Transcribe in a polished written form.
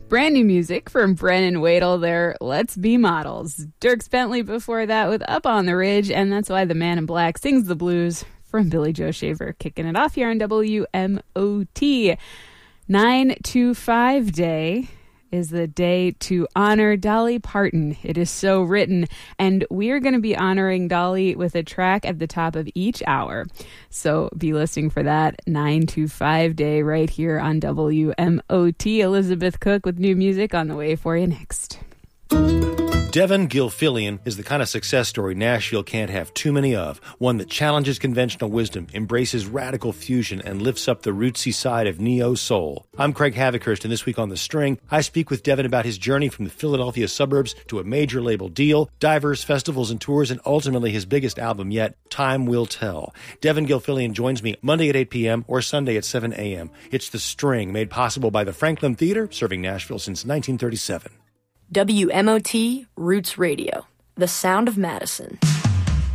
Brand new music from Brennan Wadel there, Let's Be Models. Dierks Bentley before that with Up on the Ridge, and That's Why the Man in Black Sings the Blues from Billy Joe Shaver. Kicking it off here on WMOT. 925 Day is the day to honor Dolly Parton. It is so written, and we're going to be honoring Dolly with a track at the top of each hour. So be listening for that 925 Day right here on WMOT. Elizabeth Cook with new music on the way for you next. Devin Gilfillian is the kind of success story Nashville can't have too many of. One that challenges conventional wisdom, embraces radical fusion, and lifts up the rootsy side of neo-soul. I'm Craig Havikhurst, and this week on The String, I speak with Devin about his journey from the Philadelphia suburbs to a major label deal, diverse festivals and tours, and ultimately his biggest album yet, Time Will Tell. Devin Gilfillian joins me Monday at 8 p.m. or Sunday at 7 a.m. It's The String, made possible by the Franklin Theater, serving Nashville since 1937. WMOT Roots Radio, the sound of Madison.